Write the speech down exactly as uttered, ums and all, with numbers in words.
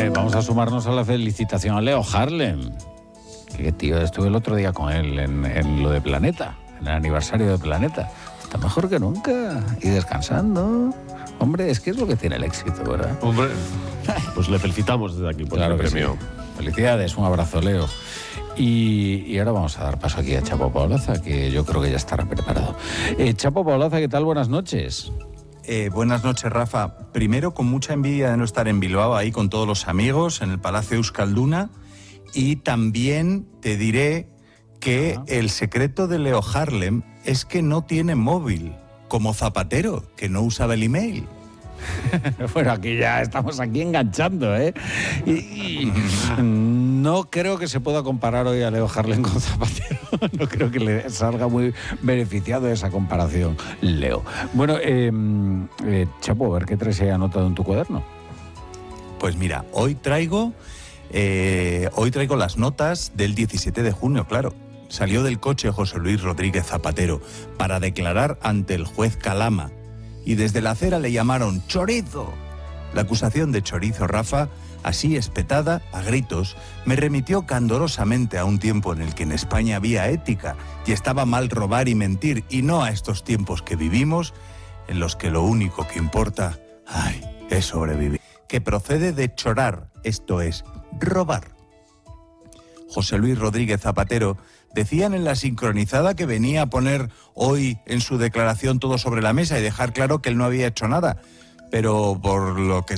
Hombre, vamos a sumarnos a la felicitación a Leo Harlem. Que tío, estuve el otro día con él en, en lo de Planeta, en el aniversario de Planeta. Está mejor que nunca y descansando. Hombre, es que es lo que tiene el éxito, ¿verdad? Hombre, pues le felicitamos desde aquí por claro el que premio. Sí. Felicidades, un abrazo, Leo. Y, y ahora vamos a dar paso aquí a Chapo Paolaza, que yo creo que ya estará preparado. Eh, Chapo Paolaza, ¿qué tal? Buenas noches. Eh, buenas noches, Rafa. Primero, con mucha envidia de no estar en Bilbao, ahí con todos los amigos, en el Palacio Euskalduna. Y también te diré que Ajá. el secreto de Leo Harlem es que no tiene móvil, como Zapatero, que no usaba el email. Bueno, aquí ya estamos aquí enganchando, ¿eh? Y, y no creo que se pueda comparar hoy a Leo Harlem con Zapatero. No creo que le salga muy beneficiado esa comparación, Leo. Bueno, eh, eh, Chapo, a ver qué traes ahí anotado en tu cuaderno. Pues mira, hoy traigo, eh, hoy traigo las notas del diecisiete de junio, claro. Salió del coche José Luis Rodríguez Zapatero para declarar ante el juez Calama. Y desde la acera le llamaron chorizo. La acusación de chorizo, Rafa, así espetada, a gritos, me remitió candorosamente a un tiempo en el que en España había ética y estaba mal robar y mentir, y no a estos tiempos que vivimos, en los que lo único que importa, ay, es sobrevivir. Que procede de chorar, esto es, robar. José Luis Rodríguez Zapatero decían en la sincronizada que venía a poner hoy en su declaración todo sobre la mesa y dejar claro que él no había hecho nada, pero por lo que